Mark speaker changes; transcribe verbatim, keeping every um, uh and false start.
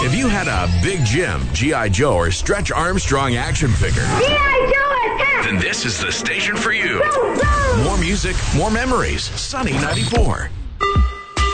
Speaker 1: If you had a Big Jim, G I. Joe, or Stretch Armstrong action figure,
Speaker 2: G I. Joe attack!
Speaker 1: then this is the station for you.
Speaker 2: Go, go!
Speaker 1: More music, more memories. Sunny ninety-four.